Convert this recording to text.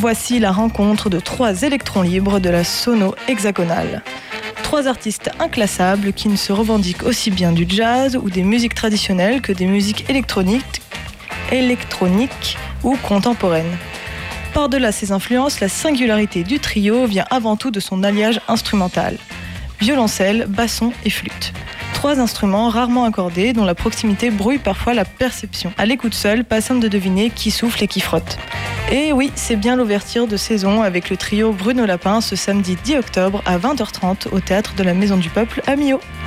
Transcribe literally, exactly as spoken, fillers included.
Voici la rencontre de trois électrons libres de la sono hexagonale. Trois artistes inclassables qui ne se revendiquent aussi bien du jazz ou des musiques traditionnelles que des musiques électroniques, électroniques ou contemporaines. Par-delà ces influences, la singularité du trio vient avant tout de son alliage instrumental. Violoncelle, basson et flûte. Trois instruments rarement accordés dont la proximité brouille parfois la perception. À l'écoute seule, pas simple de deviner qui souffle et qui frotte. Et oui, c'est bien l'ouverture de saison avec le trio Bruno Lapin ce samedi dix octobre à vingt heures trente au Théâtre de la Maison du Peuple à Millau.